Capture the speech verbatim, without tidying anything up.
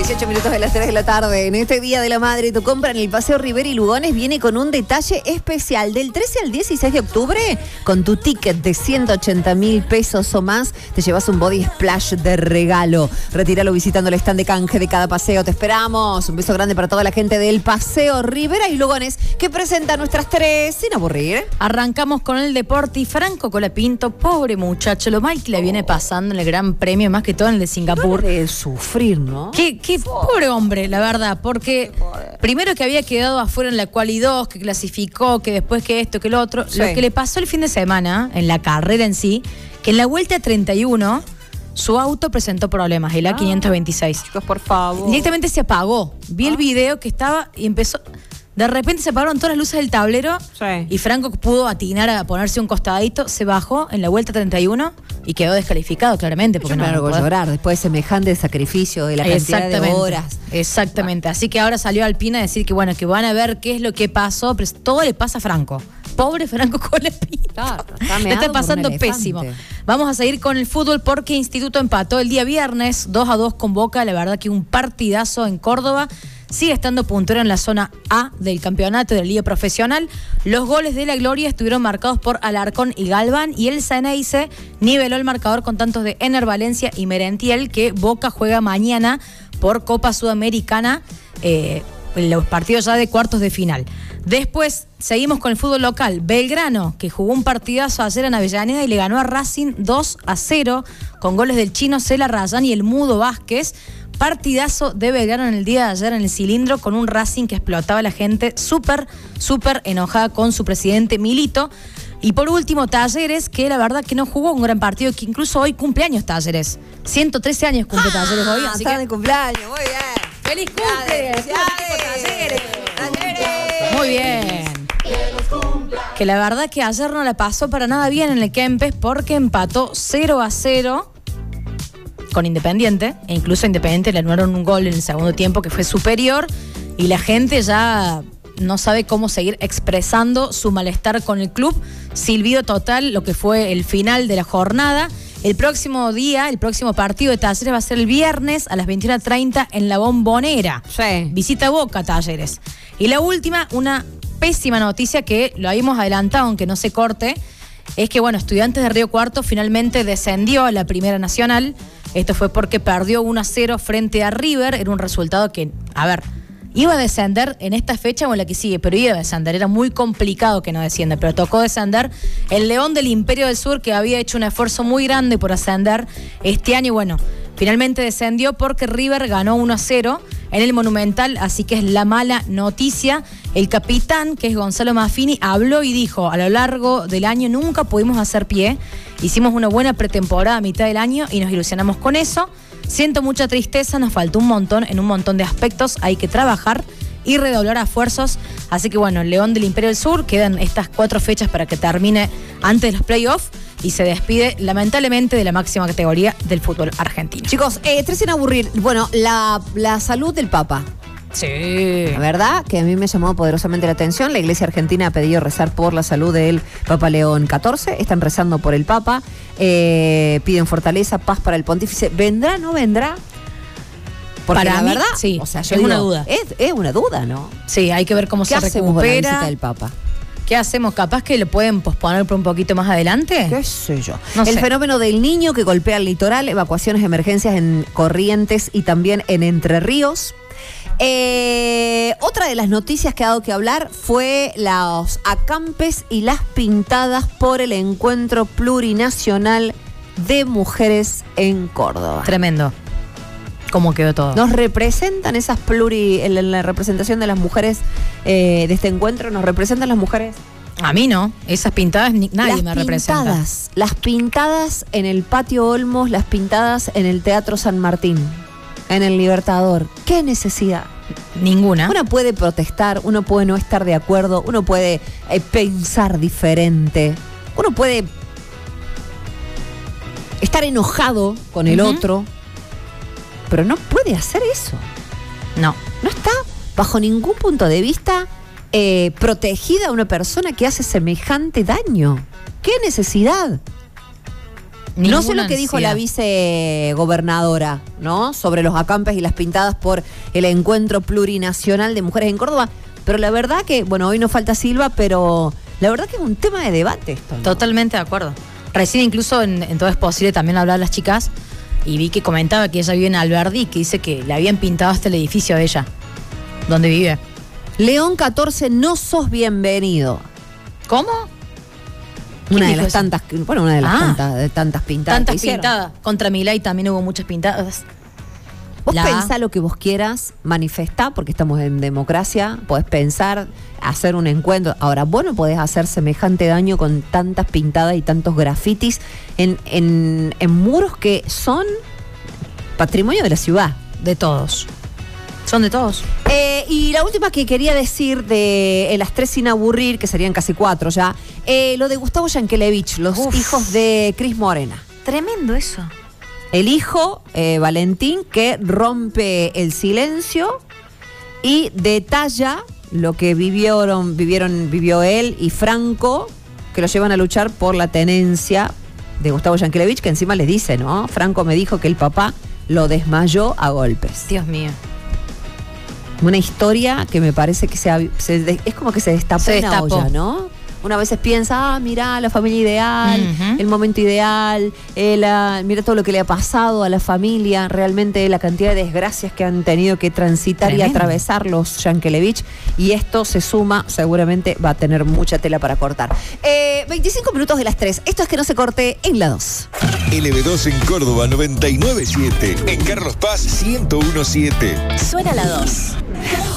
dieciocho minutos de las tres de la tarde. En este Día de la Madre, tu compra en el Paseo Rivera y Lugones viene con un detalle especial. Del trece al dieciséis de octubre, con tu ticket de ciento ochenta mil pesos o más, te llevas un body splash de regalo. Retíralo visitando el stand de canje de cada paseo. Te esperamos. Un beso grande para toda la gente del Paseo Rivera y Lugones, que presenta nuestras tres sin aburrir. Arrancamos con el deporte y Franco Colapinto, pobre muchacho, lo mal que le viene pasando en el Gran Premio, más que todo en el de Singapur. No de sufrir, ¿no? Qué, qué pobre hombre, la verdad, porque primero que había quedado afuera en la quali dos, que clasificó, que después que esto, que lo otro. Sí. Lo que le pasó el fin de semana, en la carrera en sí, que en la vuelta treinta y uno, su auto presentó problemas, el A quinientos veintiséis. Chicos, por favor. Directamente se apagó. Vi ah. el video que estaba y empezó... De repente se apagaron todas las luces del tablero, sí, y Franco pudo atinar a ponerse un costadito, se bajó en la vuelta treinta y uno y quedó descalificado claramente. Porque Yo no me hago llorar después de semejante sacrificio de la cantidad de horas. Exactamente, así que ahora salió Alpina a decir que bueno, que van a ver qué es lo que pasó, pero todo le pasa a Franco. Pobre Franco Colapinto. Claro, está, le está pasando pésimo. Vamos a seguir con el fútbol porque Instituto empató el día viernes, dos a dos con Boca, la verdad que un partidazo en Córdoba. Sigue estando puntero en la zona A del campeonato de la Liga Profesional. Los goles de la Gloria estuvieron marcados por Alarcón y Galván, y el Ceneice niveló el marcador con tantos de Ener Valencia y Merentiel, que Boca juega mañana por Copa Sudamericana, eh, en los partidos ya de cuartos de final. Después seguimos con el fútbol local. Belgrano, que jugó un partidazo ayer en Avellaneda y le ganó a Racing dos a cero con goles del chino Cela Rayán y el Mudo Vázquez. Partidazo de Belgrano en el día de ayer en el Cilindro, con un Racing que explotaba a la gente súper, súper enojada con su presidente Milito. Y por último, Talleres, que la verdad que no jugó un gran partido, que incluso hoy cumpleaños Talleres. ciento trece años cumple ah, Talleres hoy. Así está que... de cumpleaños, muy bien. ¡Feliz cumple! ¡Felicidades! ¡Talleres! Muy bien. Que la verdad que ayer no la pasó para nada bien en el Kempes, porque empató cero a cero con Independiente, e incluso a Independiente le anularon un gol en el segundo tiempo que fue superior, y la gente ya no sabe cómo seguir expresando su malestar con el club. Silbido total lo que fue el final de la jornada. El próximo día, el próximo partido de Talleres va a ser el viernes a las veintiuna treinta en la Bombonera. Sí. Visita Boca Talleres. Y la última, una pésima noticia que lo habíamos adelantado, aunque no se corte, es que, bueno, Estudiantes de Río Cuarto finalmente descendió a la Primera Nacional. Esto fue porque perdió uno a cero frente a River. Era un resultado que, a ver, iba a descender en esta fecha o en la que sigue, pero iba a descender. Era muy complicado que no descienda, pero tocó descender. El León del Imperio del Sur, que había hecho un esfuerzo muy grande por ascender este año, y bueno, finalmente descendió porque River ganó uno a cero en el Monumental, así que es la mala noticia. El capitán, que es Gonzalo Maffini, habló y dijo: a lo largo del año nunca pudimos hacer pie, hicimos una buena pretemporada a mitad del año y nos ilusionamos con eso. Siento mucha tristeza, nos faltó un montón en un montón de aspectos, hay que trabajar y redoblar esfuerzos. Así que bueno, el León del Imperio del Sur, quedan estas cuatro fechas para que termine antes de los playoffs y se despide lamentablemente de la máxima categoría del fútbol argentino. Chicos, eh, tres sin aburrir. Bueno, la, la salud del Papa. Sí. La verdad que a mí me llamó poderosamente la atención. La Iglesia Argentina ha pedido rezar por la salud del Papa León catorce. Están rezando por el Papa. Eh, piden fortaleza, paz para el pontífice. ¿Vendrá, no vendrá? Porque para la mí, verdad, sí, o sea, yo es digo, una duda. Es, es una duda, ¿no? Sí, hay que ver cómo se hacemos con la recupera. visita del Papa? ¿Qué hacemos? ¿Capaz que lo pueden posponer por un poquito más adelante? ¿Qué sé yo? No el sé. fenómeno del Niño que golpea el litoral, evacuaciones de emergencias en Corrientes y también en Entre Ríos. Eh, otra de las noticias que ha dado que hablar fue los acampes y las pintadas por el Encuentro Plurinacional de Mujeres en Córdoba. Tremendo. ¿Cómo quedó todo? ¿Nos representan esas pluri, en la, en la representación de las mujeres eh, de este encuentro? ¿Nos representan las mujeres? A mí no, esas pintadas ni, nadie las me pintadas, representa. Las pintadas en el Patio Olmos, las pintadas en el Teatro San Martín, en el Libertador. ¿Qué necesidad? Ninguna. Uno puede protestar, uno puede no estar de acuerdo, uno puede eh, pensar diferente, uno puede estar enojado con el uh-huh. otro, pero no puede hacer eso. No. No está bajo ningún punto de vista eh, protegida una persona que hace semejante daño. ¿Qué necesidad? Ninguna no sé lo que dijo ansiedad. la vicegobernadora, ¿no? Sobre los acampes y las pintadas por el Encuentro Plurinacional de Mujeres en Córdoba. Pero la verdad que, bueno, hoy nos falta Silva, pero la verdad que es un tema de debate esto, ¿no? Totalmente de acuerdo. Recién incluso en, en Todo es Posible también hablar a las chicas y vi que comentaba que ella vive en Alberdi, que dice que le habían pintado hasta el edificio de ella, donde vive. León catorce, no sos bienvenido. ¿Cómo? Una de las eso? tantas, bueno, una de las ah, tantas, de tantas pintadas. Tantas pintadas. Contra Milei también hubo muchas pintadas. Vos La... pensá lo que vos quieras, manifestá, porque estamos en democracia, podés pensar, hacer un encuentro. Ahora, vos no podés hacer semejante daño con tantas pintadas y tantos grafitis en, en, en muros que son patrimonio de la ciudad. De todos. Son de todos. Eh, y la última que quería decir de eh, las tres sin aburrir, que serían casi cuatro ya, eh, lo de Gustavo Yankelevich, los Uf. hijos de Cris Morena. Tremendo eso. El hijo, eh, Valentín, que rompe el silencio y detalla lo que vivieron, vivieron, vivió él y Franco, que lo llevan a luchar por la tenencia de Gustavo Yankelevich, que encima les dice, ¿no? Franco me dijo que el papá lo desmayó a golpes. Dios mío. Una historia que me parece que se, se es como que se destapó, se destapó. Una olla, ¿no? Una vez piensa, ah, mirá, la familia ideal, uh-huh. el momento ideal, eh, la, mira todo lo que le ha pasado a la familia, realmente la cantidad de desgracias que han tenido que transitar Tremendo. y atravesar los Yankelevich, y esto se suma, seguramente va a tener mucha tela para cortar. Eh, veinticinco minutos de las tres, esto es Que No Se Corte en la dos. L B dos en Córdoba noventa y nueve punto siete, en Carlos Paz ciento uno punto siete. Suena la dos.